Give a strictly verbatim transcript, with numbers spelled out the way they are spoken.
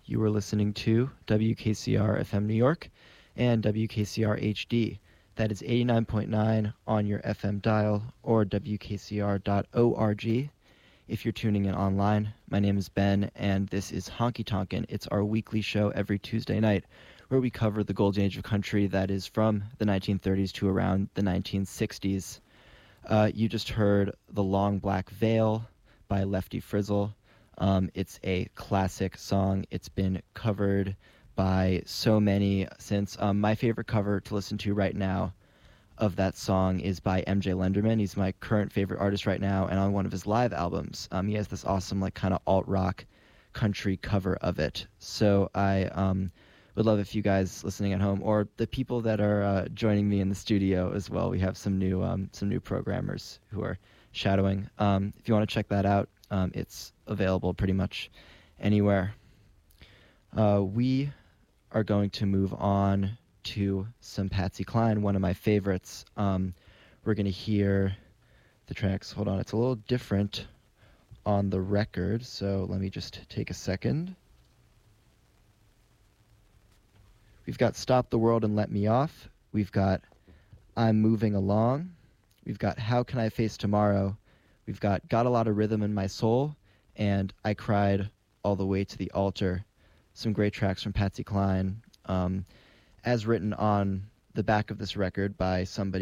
You were listening to W K C R F M New York and W K C R H D. That is eighty-nine point nine on your F M dial or W K C R dot org. If you're tuning in online, my name is Ben, and this is Honky Tonkin'. It's our weekly show every Tuesday night where we cover the golden age of country that is from the nineteen thirties to around the nineteen sixties. Uh, you just heard The Long Black Veil by Lefty Frizzle. Um, it's a classic song. It's been covered by so many since. Um, my favorite cover to listen to right now of that song is by M J Lenderman. He's my current favorite artist right now, and on one of his live albums, um, he has this awesome, like, kind of alt-rock country cover of it. So I um, would love if you guys listening at home, or the people that are uh, joining me in the studio as well. We have some new um, some new programmers who are shadowing. Um, if you want to check that out, um, it's available pretty much anywhere. Uh, we are going to move on to some Patsy Cline, one of my favorites. Um, we're going to hear the tracks. Hold on, it's a little different on the record, so let me just take a second. We've got Stop the World and Let Me Off. We've got I'm Moving Along. We've got How Can I Face Tomorrow. We've got Got a Lot of Rhythm in My Soul, and I Cried All the Way to the Altar. Some great tracks from Patsy Cline, um, as written on the back of this record by somebody